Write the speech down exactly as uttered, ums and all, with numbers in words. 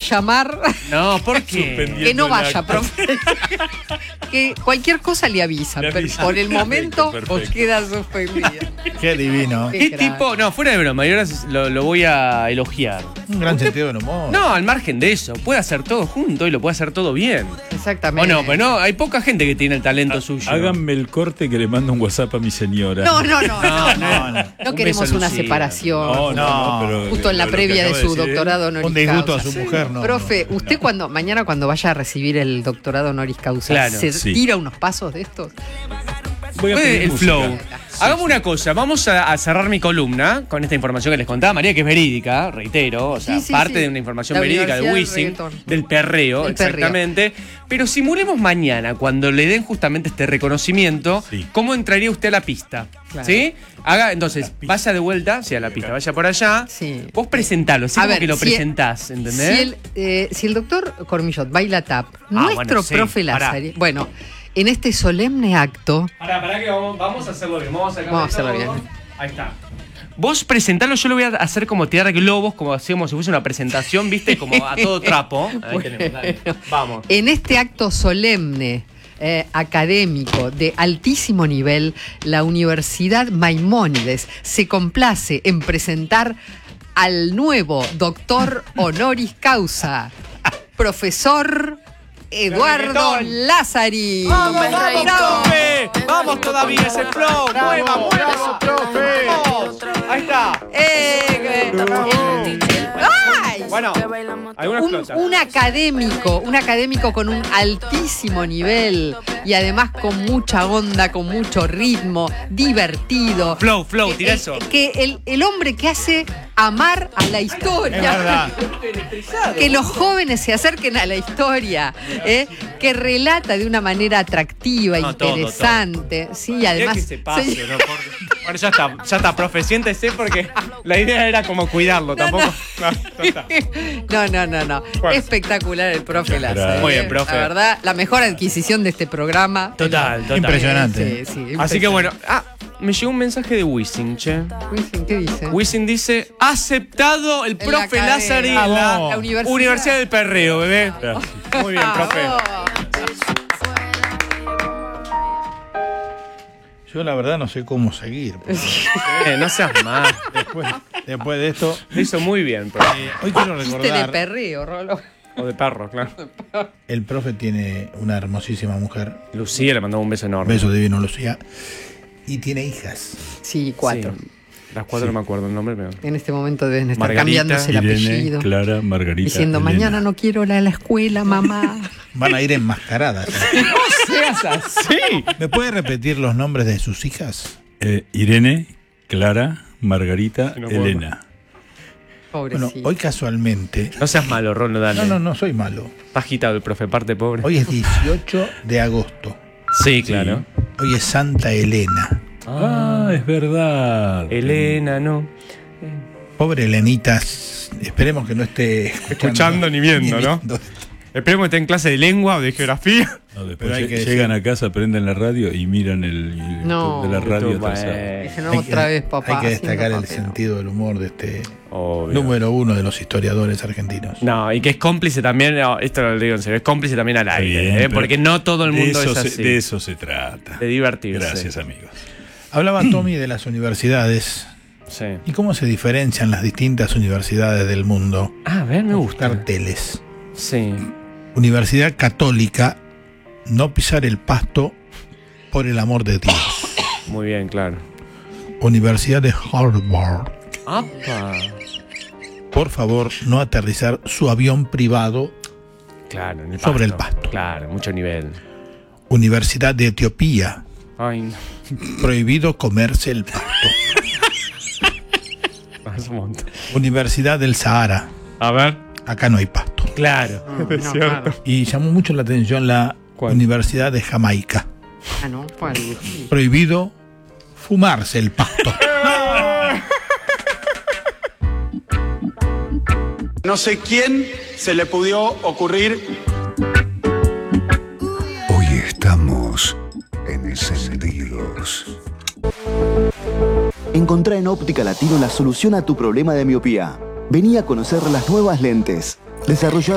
llamar. No, ¿por qué? Que no vaya, profe. Que cualquier cosa le avisa, Le pero avisa. por el momento Perfecto, perfecto. queda suspendida. Qué divino. ¿Qué Qué tipo? No, fuera de broma, y ahora lo, lo voy a elogiar. Un gran sentido del humor. No, al margen de eso, puede hacer todo junto y lo puede hacer todo bien. O Exactamente. no, pero no, hay poca gente que tiene el talento suyo. Háganme el corte que le mando un WhatsApp a mi señora. No, no, no. No, No, no, no. No Un queremos beso a una Lucía. separación. No, no, No, pero Justo en la lo- lo que previa de acabo su decir, doctorado honoris Un disgusto a causa. su mujer, no. Profe, usted cuando mañana cuando vaya a recibir el doctorado honoris causa, Claro, ¿se sí. tira unos pasos de estos? Voy a Puede pedir el música. flow. Hagamos una cosa, vamos a, a cerrar mi columna con esta información que les contaba María, que es verídica, reitero, o sea, Sí, sí, parte sí. de una información La verídica de Universidad del Wisin, Reggaetón. del perreo, Del perreo. exactamente. Pero simulemos mañana, cuando le den justamente este reconocimiento, Sí. ¿cómo entraría usted a la pista? Claro. ¿Sí? Haga, entonces, vaya de vuelta, sí, a la pista, vaya por allá. Sí. Vos presentalo, así A como ver, que lo si- presentás, ¿entendés? Si el, eh, si el doctor Cormillot baila tap, Ah, nuestro bueno, sí, profe pará. Lázari, bueno, en este solemne acto, Pará, pará que vamos, vamos a hacerlo bien. Vamos a, sacar Vamos a de hacerlo todo. bien. Ahí está. Vos presentalo, yo lo voy a hacer como tirar globos, como hacemos si fuese una presentación, ¿viste? Como a todo trapo. Ahí tenemos, dale. Vamos. en este acto solemne, eh, académico de altísimo nivel, la Universidad Maimónides se complace en presentar al nuevo doctor honoris causa, profesor Eduardo Reggaetón. Lázari. ¡Vamos, vamos, profe! ¡Vamos todavía ese flow! ¡Mueva, mueva su profe! ¡Vamos! Ahí está. Eh, eh, eh, ¡ay! Bueno, alguna Un, explota. un académico, un académico con un altísimo nivel y además con mucha onda, con mucho ritmo, divertido. Flow, flow, Que- tira el- eso. Que el, el hombre que hace amar a la historia. Es verdad. Que los jóvenes se acerquen a la historia, ¿eh? Que relata de una manera atractiva, No, todo, interesante. Sí, Mirá además. que se pase, sí. ¿no? Por- Bueno, ya está, ya está, profe, siéntese porque la idea era como cuidarlo, tampoco. No, ya está. No, no, no, no. Bueno. Espectacular el profe Muchas Lázaro. gracias. Muy bien, profe. La verdad, la mejor adquisición de este programa. Total, total. Impresionante. Sí, sí, Así que bueno, ah, me llegó un mensaje de Wisin, che. Wisin, ¿qué dice? Wisin dice, aceptado el En la profe academia. Lázari en Vamos. la La universidad. Universidad del Perreo, bebé. Gracias. Muy bien, profe. Yo la verdad no sé cómo seguir. porque Eh, no seas mal. Después, después de esto, Lo hizo muy bien, profe. eh, hoy quiero Chiste de recordar, perreo, Rolo. O de perro, claro. el profe tiene una hermosísima mujer, Lucía le mandó un beso enorme. beso divino Lucía, y tiene hijas. Sí, cuatro. Sí. Las cuatro no me acuerdo el nombre, pero... En este momento deben estar Margarita, cambiándose el Irene, apellido. Clara, Margarita, Diciendo, Elena. mañana no quiero ir a la escuela, mamá. Van a ir enmascaradas. ¡No seas así! ¿Me puede repetir los nombres de sus hijas? Eh, Irene, Clara, Margarita, No puedo. Elena. Bueno, Pobrecito. hoy casualmente... No seas malo, Rolo, dale. No, no, no soy malo. Está agitado el profe, parte pobre. Hoy es dieciocho de agosto. Sí, claro. Hoy es Santa Elena. Ah, es verdad. Elena, no. Pobre Elenita, esperemos que no esté escuchando, Escuchando ni viendo, ¿no? Esperemos que esté en clase de lengua o de geografía. No, después Pero hay lle- que llegan decir- a casa, prenden la radio y miran el, el No. de la radio YouTube, atrasado. eh. Dije, no, Hay otra que- vez, papá. Hay que destacar haciendo el papel. sentido del humor de este Obvio. número uno de los historiadores argentinos. No, y que es cómplice también, no, esto lo digo en serio, es cómplice también al Está aire, bien, ¿eh? pero Porque no todo el de mundo eso es se- así. de eso se trata. De divertirse. Gracias, amigos. Hablaba Tommy de las universidades Sí. y cómo se diferencian las distintas universidades del mundo. Ah, a ver, me gusta. Carteles. Sí. Universidad Católica, no pisar el pasto por el amor de Dios. Muy bien, claro. Universidad de Harvard, ¡Apa! por favor, no aterrizar su avión privado. Claro, en el Sobre el pasto. Claro, mucho nivel. Universidad de Etiopía, Ay, no. prohibido comerse el pasto. Es un montón. Universidad del Sahara, A ver. acá no hay pasto. Claro. No, no, claro. Y llamó mucho la atención la ¿Cuál? Universidad de Jamaica, Ah, no, ¿cuál? prohibido fumarse el pasto. No sé quién se le pudió ocurrir. Hoy estamos en Encendidos. Encontrá en Óptica Latino la solución a tu problema de miopía. Vení a conocer las nuevas lentes, desarrolladas